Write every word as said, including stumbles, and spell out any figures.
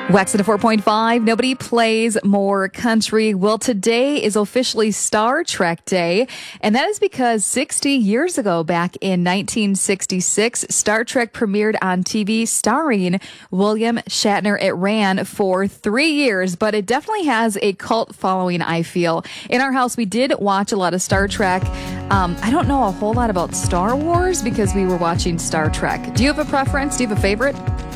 Wax at a four point five. Nobody plays more country. Well, today is officially Star Trek Day, and that is because sixty years ago, back in nineteen sixty-six, Star Trek premiered on T V starring William Shatner. It ran for three years, but it definitely has a cult following, I feel. In our house, we did watch a lot of Star Trek. Um, I don't know a whole lot about Star Wars because we were watching Star Trek. Do you have a preference? Do you have a favorite?